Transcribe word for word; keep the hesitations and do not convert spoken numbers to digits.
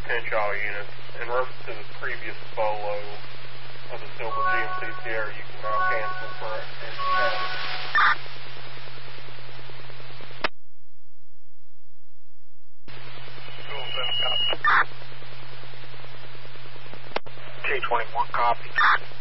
pinch-all units. In reference to the previous Bolo of the Silver G M C Sierra, you can now cancel for it in the cabin. T twenty-one, copy.